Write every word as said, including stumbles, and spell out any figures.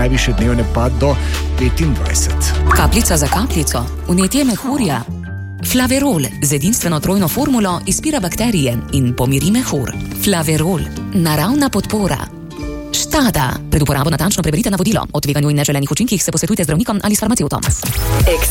najviše dnevne pa do petindvajset. Kapljica za kapljico, vnetje mehurja. Flaverol z edinstveno trojno formulo izpira bakterije in pomiri mehur. Flaverol, naravna podpora. Štada. Pred uporabo natančno preberite navodilo. O tveganju in neželenih učinkih se posvetujte z zdravnikom ali s farmacevtom.